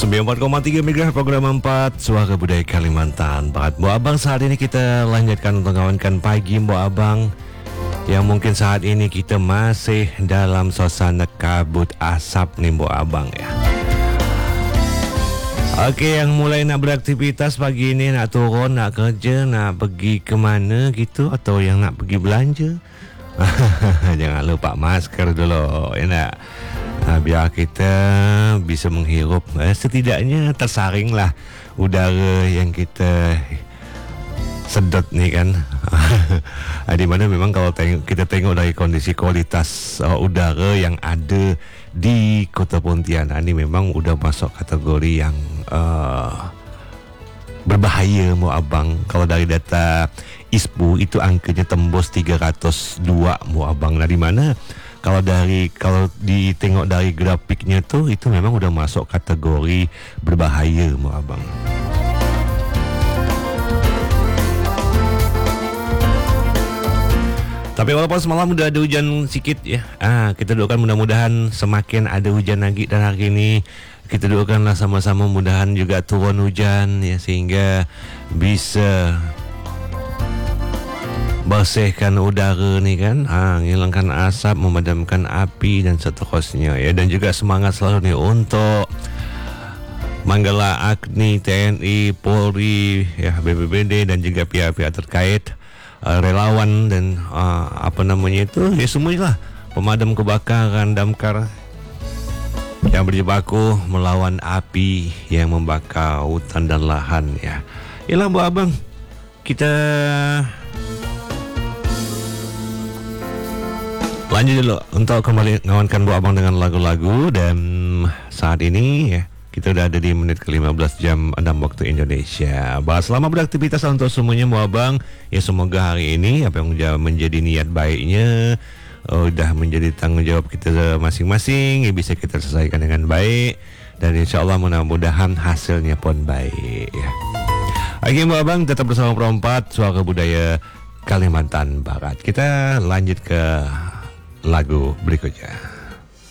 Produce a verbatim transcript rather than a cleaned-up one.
sembilan puluh empat koma tiga MHz program empat Suara Budaya Kalimantan Barat. Bu Abang, saat ini kita lanjutkan untuk kawankan pagi Bu Abang, yang mungkin saat ini kita masih dalam suasana kabut asap nih Bu Abang ya. Oke, yang mulai nak beraktivitas pagi ini, nak turun, nak kerja, nak pergi kemana gitu, atau yang nak pergi belanja, jangan lupa masker dulu ya nak. Nah, biar kita bisa menghirup, eh, setidaknya tersaringlah udara yang kita sedot nih kan. Di mana memang kalau tengok, kita tengok dari kondisi kualitas uh, udara yang ada di Kota Pontianak ini memang udah masuk kategori yang uh, berbahaya Mu Abang. Kalau dari data I S P U itu angkanya tembus tiga ratus dua Mu Abang. Nah, di mana kalau dari kalau ditengok dari grafiknya tuh itu memang udah masuk kategori berbahaya Mu Abang. Tapi walaupun semalam udah ada hujan sedikit ya, ah kita doakan mudah-mudahan semakin ada hujan lagi, dan hari ini kita doakanlah sama-sama mudahan juga turun hujan ya, sehingga bisa bersihkan udara nih kan, ah hilangkan asap, memadamkan api dan seterusnya ya. Dan juga semangat selalu nih untuk Manggala Agni, T N I, Polri, ya B P B D dan juga pihak-pihak terkait, uh, relawan dan uh, apa namanya itu ya semuanya lah, pemadam kebakaran, damkar yang berjibaku melawan api yang membakar hutan dan lahan ya. Yalah Bu Abang, kita lanjut dulu untuk kembali ngawankan Bu Abang dengan lagu-lagu. Dan saat ini ya kita udah ada di menit ke lima belas jam enam waktu Indonesia. Bahas selamat beraktivitas untuk semuanya Bu Abang. Ya semoga hari ini apa yang menjadi niat baiknya uh, udah menjadi tanggung jawab kita masing-masing ya, bisa kita selesaikan dengan baik, dan insya Allah mudah-mudahan hasilnya pun baik ya. Oke Bu Abang, tetap bersama Pro empat Suara Budaya Kalimantan Barat. Kita lanjut ke lagu berikutnya.